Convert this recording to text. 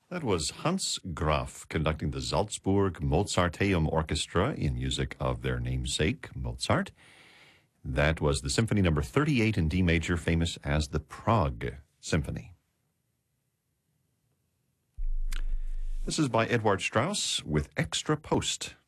That was Hans Graf conducting the Salzburg Mozarteum Orchestra in music of their namesake, Mozart. That was the Symphony Number 38 in D major, famous as the Prague Symphony. This is by Edward Strauss with Extra Post.